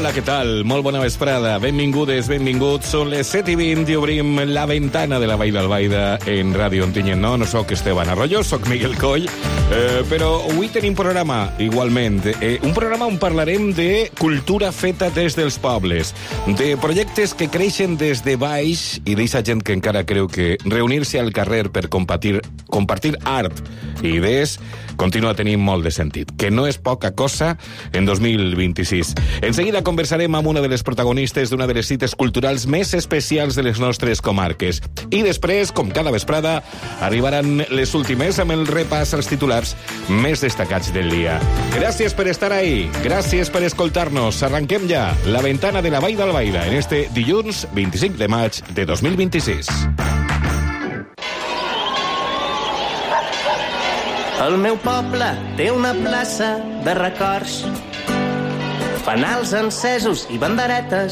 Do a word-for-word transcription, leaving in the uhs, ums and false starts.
Hola, què tal? Molt bona vesprada. Benvingudes, benvinguts. Són les set i vint i obrim la ventana de la Vall d'Albaida en Ràdio Ontinyent. No, no sóc Esteban Arroyo, sóc Miguel Coll, eh, però avui tenim programa, igualment. Eh, un programa on parlarem de cultura feta des dels pobles, de projectes que creixen des de baix i d'eixa gent que encara creu que reunir-se al carrer per compartir, compartir art i idees continua tenint molt de sentit, que no és poca cosa en dos mil vint-i-sis. En seguida conversarem amb una de les protagonistes d'una de les cites culturals més especials de les nostres comarques. I després, com cada vesprada, arribaran les últimes amb el repàs als titulars més destacats del dia. Gràcies per estar ahí, gràcies per escoltar-nos. Arranquem ja la ventana de la Vall d'Albaida en este dilluns vint-i-cinc de maig de dos mil vint-i-sis. El meu poble té una plaça de records, fanals encesos i banderetes,